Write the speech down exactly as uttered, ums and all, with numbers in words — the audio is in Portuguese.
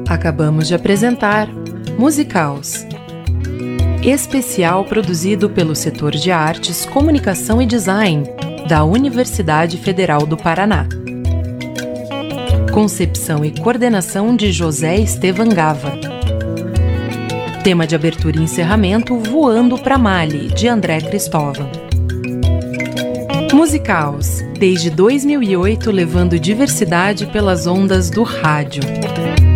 Acabamos de apresentar Musicaus, especial produzido pelo setor de artes, comunicação e design da Universidade Federal do Paraná. Concepção e coordenação de José Estevan Gava. Tema de abertura e encerramento Voando pra Mali, de André Cristóvão. Musicaus, desde dois mil e oito levando diversidade pelas ondas do rádio.